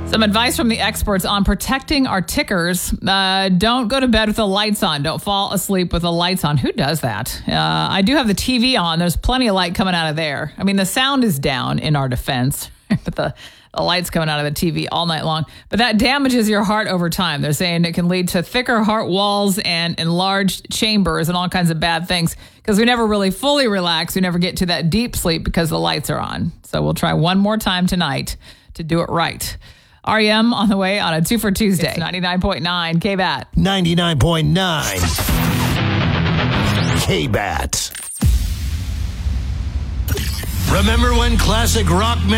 Some advice from the experts on protecting our tickers. Don't go to bed with the lights on. Don't fall asleep with the lights on. Who does that? I do have the TV on. There's plenty of light coming out of there. I mean, the sound is down in our defense, but the light's coming out of the TV all night long. But that damages your heart over time. They're saying it can lead to thicker heart walls and enlarged chambers and all kinds of bad things because we never really fully relax. We never get to that deep sleep because the lights are on. So we'll try one more time tonight to do it right. REM on the way on a 2 for Tuesday. It's 99.9 KBAT. 99.9 KBAT. Remember when classic rock